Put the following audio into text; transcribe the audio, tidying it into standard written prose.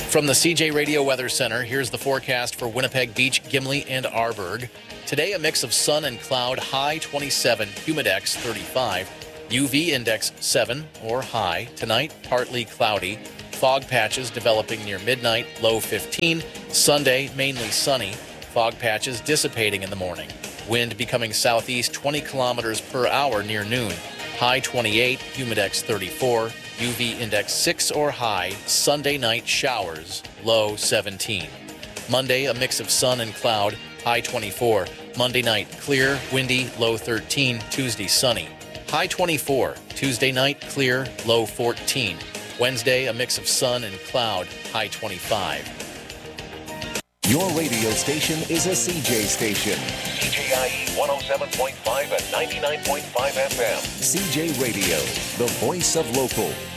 From the CJ Radio Weather Center, here's the forecast for Winnipeg Beach, Gimli, and Arborg. Today, a mix of sun and cloud, high 27, humidex 35, UV index 7 or high. Tonight, partly cloudy. Fog patches developing near midnight, low 15. Sunday, mainly sunny. Fog patches dissipating in the morning. Wind becoming southeast 20 kilometers per hour near noon. High 28, humidex 34, UV index 6 or high. Sunday night showers, low 17. Monday, a mix of sun and cloud, high 24. Monday night, clear, windy, low 13. Tuesday, sunny, high 24. Tuesday night, clear, low 14. Wednesday, a mix of sun and cloud, high 25. Your radio station is a CJ station. CJIE 107.5 and 99.5 FM. CJ Radio, the voice of local.